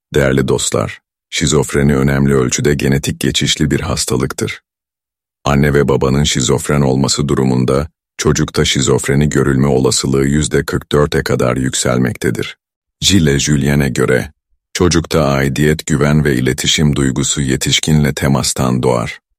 Değerli dostlar, şizofreni önemli ölçüde genetik geçişli bir hastalıktır. Anne ve babanın şizofren olması durumunda, çocukta şizofreni görülme olasılığı %44'e kadar yükselmektedir. Gilles Julien'e göre, çocukta aidiyet, güven ve iletişim duygusu yetişkinle temastan doğar.